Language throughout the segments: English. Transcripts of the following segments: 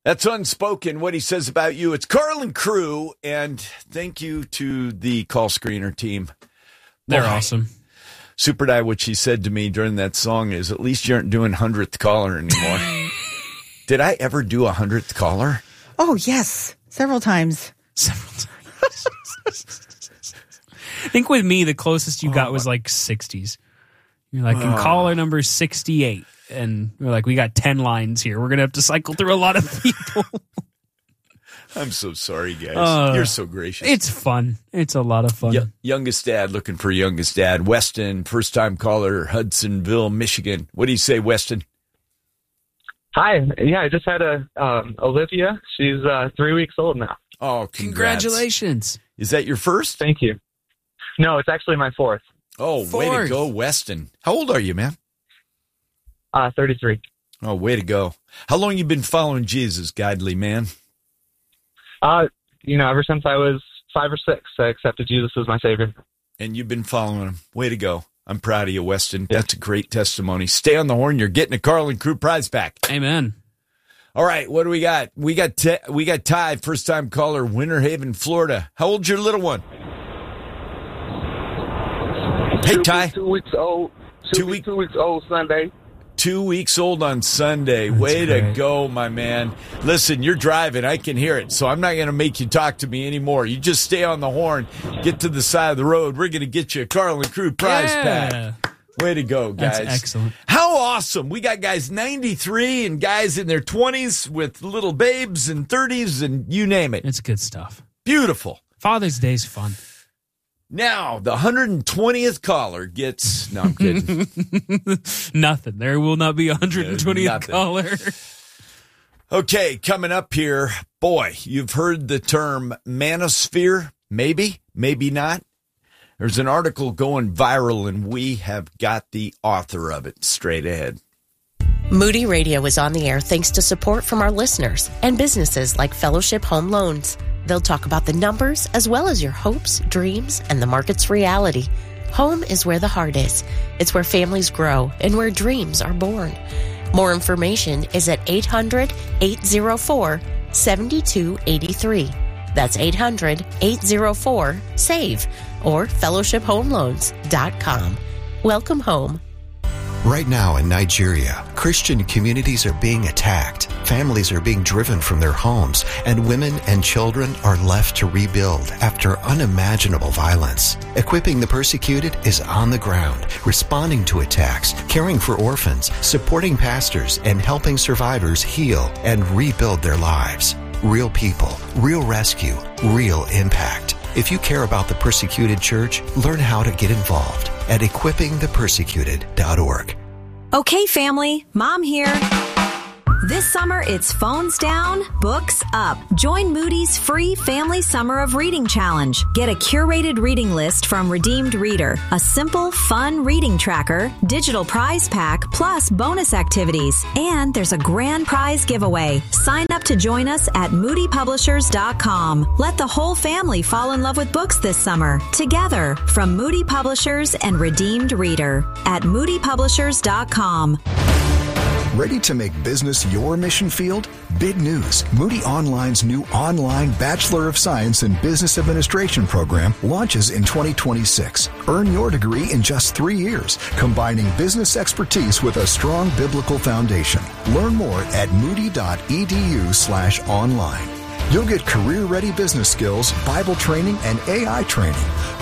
That's Unspoken, what he says about you. It's Carl and Crew, and thank you to the call screener team. They're awesome. Super Di, what she said to me during that song is, at least you aren't doing 100th caller anymore. Did I ever do 100th caller? Oh, yes. Several times. I think with me, the closest you got was like 60s. You're like, in caller number 68. And we're like, we got 10 lines here. We're going to have to cycle through a lot of people. I'm so sorry, guys. You're so gracious. It's fun. It's a lot of fun. Youngest dad looking for youngest dad. Weston, first-time caller, Hudsonville, Michigan. What do you say, Weston? Hi. Yeah, I just had Olivia. She's 3 weeks old now. Oh, congratulations. Is that your first? Thank you. No, it's actually my fourth. Oh, way to go, Weston. How old are you, man? 33. Oh, way to go. How long you been following Jesus, godly man? Ever since I was 5 or 6, I accepted Jesus as my Savior. And you've been following him. Way to go. I'm proud of you, Weston. Yeah. That's a great testimony. Stay on the horn. You're getting a Carl and Crew prize back. Amen. All right, what do we got? We got Ty, first-time caller, Winter Haven, Florida. How old's your little one? Hey, Ty. 2 weeks old. 2 weeks old Sunday. 2 weeks old on Sunday. That's Way great. to go, my man. Listen, you're driving. I can hear it, so I'm not going to make you talk to me anymore. You just stay on the horn. Get to the side of the road. We're going to get you a Carl and Crew prize pack. Way to go, guys. That's excellent. How awesome. We got guys 93 and guys in their 20s with little babes and 30s and you name it. It's good stuff. Beautiful. Father's Day's fun. Now, the 120th caller gets... No, I'm kidding. Nothing. There will not be a 120th Nothing. caller. Okay, coming up here. Boy, you've heard the term manosphere. Maybe, maybe not. There's an article going viral, and we have got the author of it straight ahead. Moody Radio is on the air thanks to support from our listeners and businesses like Fellowship Home Loans. They'll talk about the numbers as well as your hopes, dreams, and the market's reality. Home is where the heart is. It's where families grow and where dreams are born. More information is at 800-804-7283. That's 800-804-SAVE or fellowshiphomeloans.com. Welcome home. Right now in Nigeria, Christian communities are being attacked, families are being driven from their homes, and women and children are left to rebuild after unimaginable violence. Equipping the Persecuted is on the ground, responding to attacks, caring for orphans, supporting pastors, and helping survivors heal and rebuild their lives. Real people, real rescue, real impact. If you care about the persecuted church, learn how to get involved at equippingthepersecuted.org. Okay, family, Mom here. This summer, it's phones down, books up. Join Moody's free Family Summer of Reading Challenge. Get a curated reading list from Redeemed Reader, a simple, fun reading tracker, digital prize pack, plus bonus activities. And there's a grand prize giveaway. Sign up to join us at moodypublishers.com. Let the whole family fall in love with books this summer. Together, from Moody Publishers and Redeemed Reader at moodypublishers.com. Ready to make business your mission field? Big news. Moody Online's new online Bachelor of Science in Business Administration program launches in 2026. Earn your degree in just 3 years, combining business expertise with a strong biblical foundation. Learn more at moody.edu/online. You'll get career-ready business skills, Bible training, and AI training.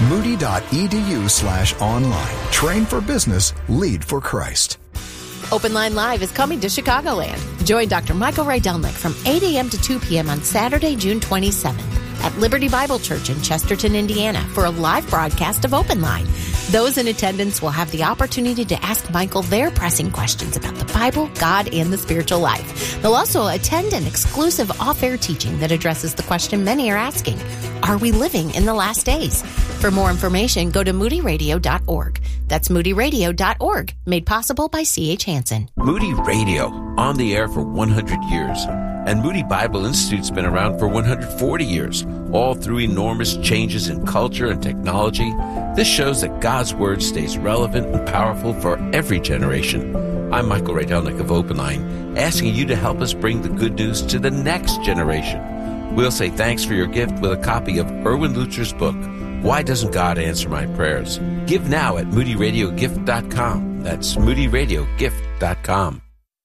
Moody.edu/online. Train for business, lead for Christ. Open Line Live is coming to Chicagoland. Join Dr. Michael Rydelnik from 8 a.m. to 2 p.m. on Saturday, June 27th at Liberty Bible Church in Chesterton, Indiana for a live broadcast of Open Line. Those in attendance will have the opportunity to ask Michael their pressing questions about the Bible, God, and the spiritual life. They'll also attend an exclusive off-air teaching that addresses the question many are asking: are we living in the last days? For more information, go to moodyradio.org. That's moodyradio.org, made possible by C.H. Hansen. Moody Radio, on the air for 100 years. And Moody Bible Institute's been around for 140 years, all through enormous changes in culture and technology. This shows that God's Word stays relevant and powerful for every generation. I'm Michael Rydelnik of Open Line, asking you to help us bring the good news to the next generation. We'll say thanks for your gift with a copy of Erwin Lutzer's book, Why Doesn't God Answer My Prayers? Give now at moodyradiogift.com. That's moodyradiogift.com.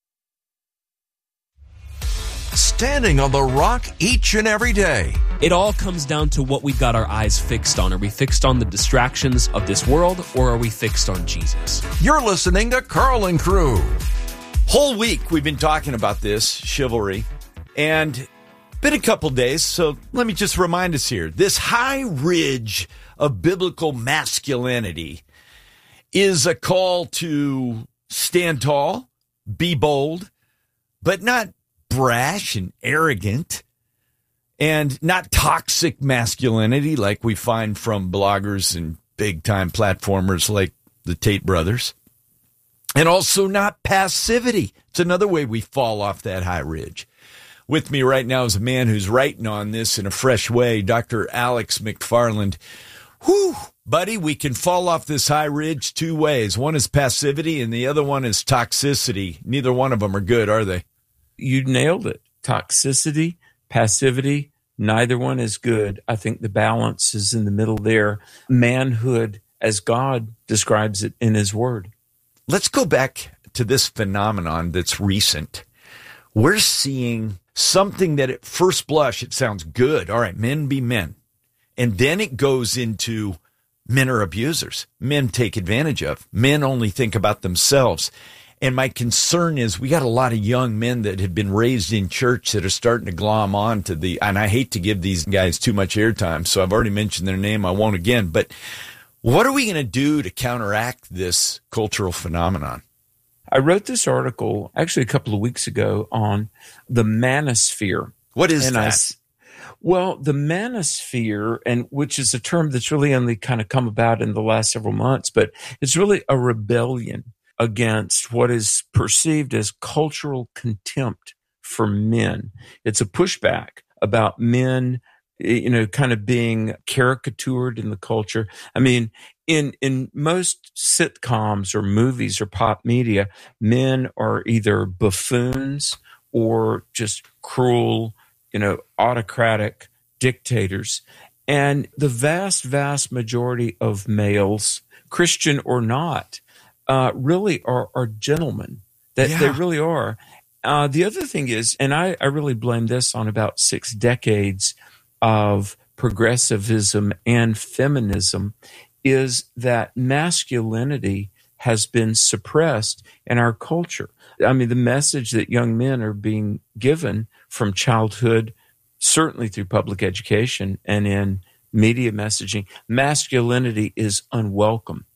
Standing on the rock each and every day. It all comes down to what we've got our eyes fixed on. Are we fixed on the distractions of this world, or are we fixed on Jesus? You're listening to Carl and Crew. Whole week we've been talking about this, chivalry, and been a couple days, so let me just remind us here. This high ridge of biblical masculinity is a call to stand tall, be bold, but not brash and arrogant, and not toxic masculinity like we find from bloggers and big-time platformers like the Tate brothers, and also not passivity. It's another way we fall off that high ridge. With me right now is a man who's writing on this in a fresh way, Dr. Alex McFarland. Whew, buddy, we can fall off this high ridge two ways. One is passivity, and the other one is toxicity. Neither one of them are good, are they? You nailed it. Toxicity, passivity, neither one is good. I think the balance is in the middle there. Manhood, as God describes it in his word. Let's go back to this phenomenon that's recent. We're seeing something that at first blush, it sounds good. All right, men be men. And then it goes into men are abusers. Men take advantage of. Men only think about themselves. And my concern is we got a lot of young men that have been raised in church that are starting to glom on to and I hate to give these guys too much airtime, so I've already mentioned their name. I won't again. But what are we going to do to counteract this cultural phenomenon? I wrote this article actually a couple of weeks ago on the manosphere. What is that? Well, the manosphere, and which is a term that's really only kind of come about in the last several months, but it's really a rebellion against what is perceived as cultural contempt for men. It's a pushback about men, kind of being caricatured in the culture. I mean, in most sitcoms or movies or pop media, men are either buffoons or just cruel, autocratic dictators. And the vast, vast majority of males, Christian or not, really are gentlemen. They really are. The other thing is, and I really blame this on about 6 decades of progressivism and feminism, is that masculinity has been suppressed in our culture. I mean, the message that young men are being given from childhood, certainly through public education and in media messaging, masculinity is unwelcome.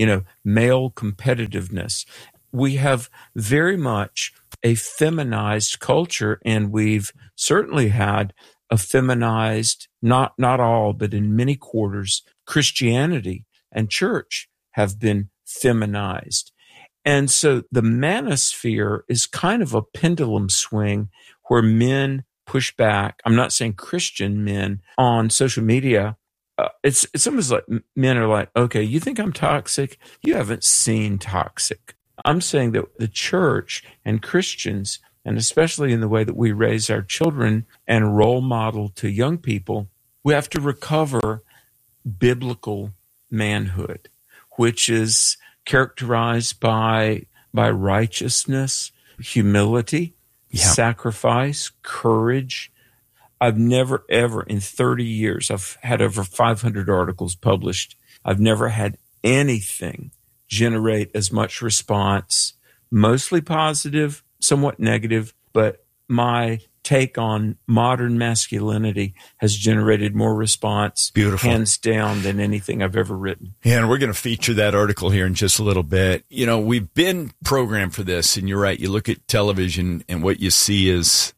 Male competitiveness. We have very much a feminized culture, and we've certainly had a feminized, not all, but in many quarters, Christianity and church have been feminized. And so the manosphere is kind of a pendulum swing where men push back. I'm not saying Christian men on social media. It's almost like men are like, okay, you think I'm toxic? You haven't seen toxic. I'm saying that the church and Christians, and especially in the way that we raise our children and role model to young people, we have to recover biblical manhood, which is characterized by righteousness, humility, sacrifice, courage. I've never, ever, in 30 years, I've had over 500 articles published. I've never had anything generate as much response, mostly positive, somewhat negative, but my take on modern masculinity has generated more response, beautiful, hands down, than anything I've ever written. Yeah, and we're going to feature that article here in just a little bit. We've been programmed for this, and you're right. You look at television, and what you see is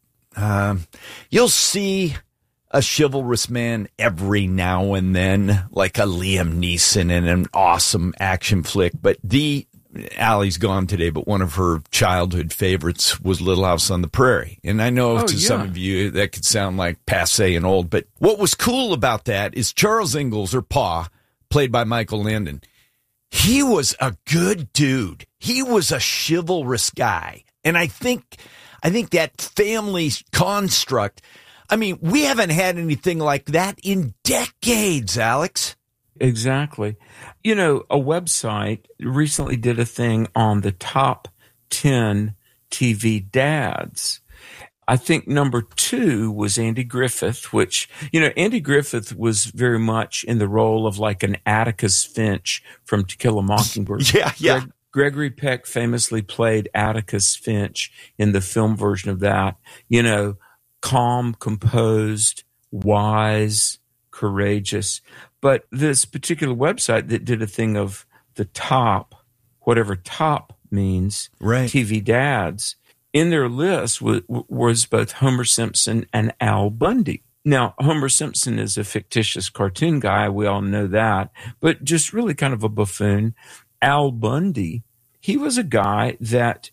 you'll see a chivalrous man every now and then, like a Liam Neeson in an awesome action flick. But Allie's gone today, but one of her childhood favorites was Little House on the Prairie. And I know some of you that could sound like passé and old, but what was cool about that is Charles Ingalls, or Pa, played by Michael Landon, he was a good dude. He was a chivalrous guy. And I think that family construct, I mean, we haven't had anything like that in decades, Alex. Exactly. You know, a website recently did a thing on the top 10 TV dads. I think number 2 was Andy Griffith, which, you know, Andy Griffith was very much in the role of like an Atticus Finch from To Kill a Mockingbird. Yeah. Gregory Peck famously played Atticus Finch in the film version of that. You know, calm, composed, wise, courageous. But this particular website that did a thing of the top, whatever top means, right, TV dads, in their list was both Homer Simpson and Al Bundy. Now, Homer Simpson is a fictitious cartoon guy. We all know that, but just really kind of a buffoon. Al Bundy, he was a guy that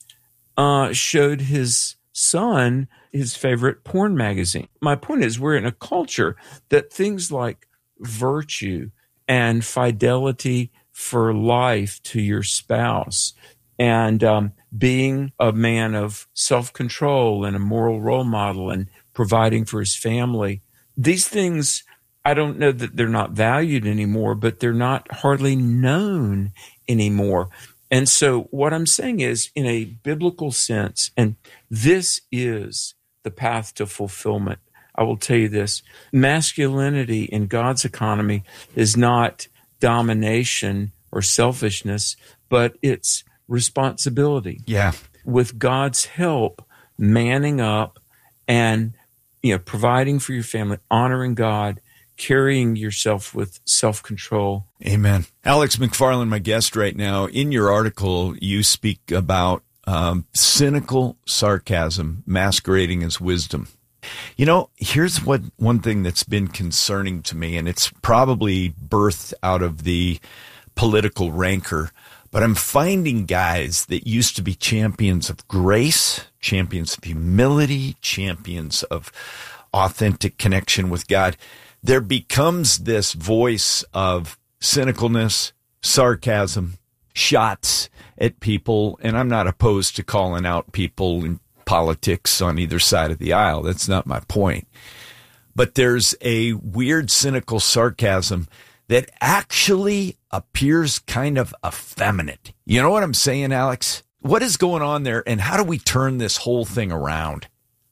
showed his son his favorite porn magazine. My point is, we're in a culture that things like virtue and fidelity for life to your spouse and being a man of self-control and a moral role model and providing for his family, these things, I don't know that they're not valued anymore, but they're not hardly known anymore. And so what I'm saying is, in a biblical sense, and this is the path to fulfillment, I will tell you this, masculinity in God's economy is not domination or selfishness, but it's responsibility. Yeah. With God's help, manning up and, you know, providing for your family, honoring God, carrying yourself with self-control. Amen. Alex McFarland, my guest right now. In your article, you speak about cynical sarcasm masquerading as wisdom. You know, here's one thing that's been concerning to me, and it's probably birthed out of the political rancor, but I'm finding guys that used to be champions of grace, champions of humility, champions of authentic connection with God. There becomes this voice of cynicalness, sarcasm, shots at people, and I'm not opposed to calling out people in politics on either side of the aisle. That's not my point. But there's a weird cynical sarcasm that actually appears kind of effeminate. You know what I'm saying, Alex? What is going on there, and how do we turn this whole thing around?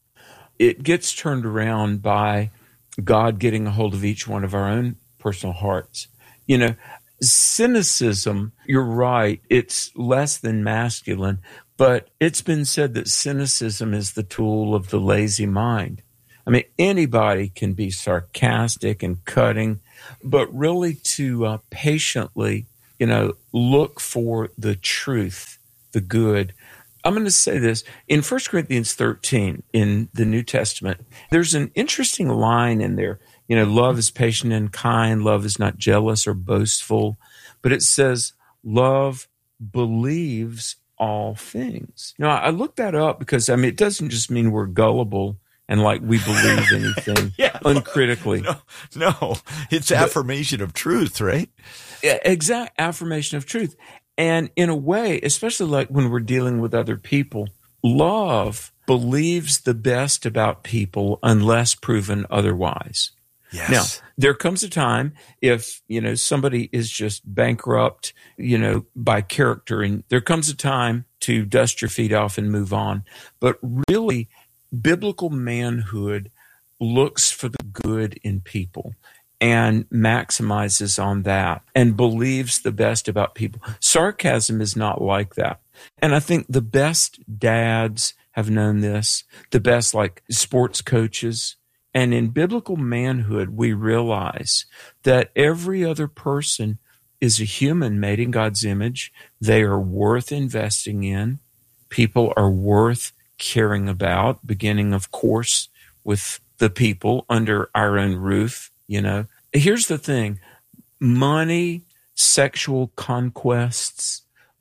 It gets turned around by God getting a hold of each one of our own personal hearts. You know, cynicism, you're right, it's less than masculine, but it's been said that cynicism is the tool of the lazy mind. I mean, anybody can be sarcastic and cutting, but really to patiently, you know, look for the truth, the good. I'm going to say this. In 1 Corinthians 13, in the New Testament, there's an interesting line in there. You know, love is patient and kind. Love is not jealous or boastful. But it says, love believes all things. Now, I looked that up because, I mean, it doesn't just mean we're gullible and like we believe anything uncritically. No, it's affirmation of truth, right? Exact affirmation of truth. And in a way, especially like when we're dealing with other people, love believes the best about people unless proven otherwise. Yes. Now, there comes a time if, you know, somebody is just bankrupt, you know, by character, and there comes a time to dust your feet off and move on. But really, biblical manhood looks for the good in people and maximizes on that and believes the best about people. Sarcasm is not like that. And I think the best dads have known this, the best like sports coaches. And in biblical manhood, we realize that every other person is a human made in God's image. They are worth investing in. People are worth caring about, beginning, of course, with the people under our own roof. You know, here's the thing. Money, sexual conquests,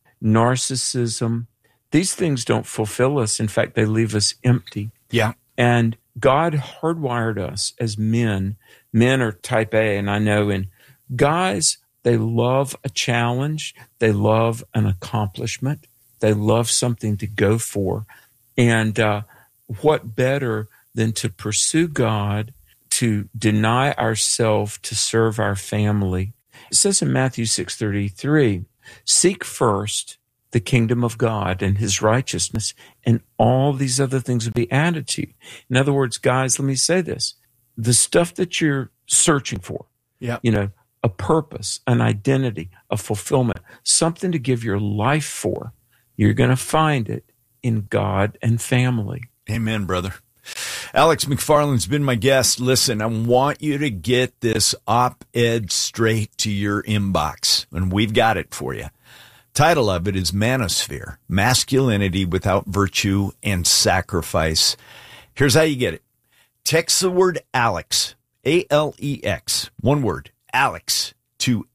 narcissism, these things don't fulfill us. In fact, they leave us empty. Yeah. And God hardwired us as men. Men are type A, and I know, and guys They love a challenge. They love an accomplishment. They love something to go for. And what better than to pursue God, to deny ourselves to serve our family? It says in Matthew 6:33, seek first the kingdom of God and his righteousness, and all these other things will be added to you. In other words, guys, let me say this. The stuff that you're searching for, a purpose, an identity, a fulfillment, something to give your life for, you're going to find it in God and family. Amen, brother. Alex McFarland's been my guest. Listen, I want you to get this op-ed straight to your inbox, and we've got it for you. Title of it is Manosphere, Masculinity Without Virtue and Sacrifice. Here's how you get it. Text the word Alex, A-L-E-X, one word, Alex, to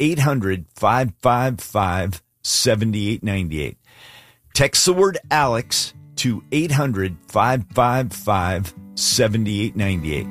800-555-7898. Text the word Alex to 800-555-7898.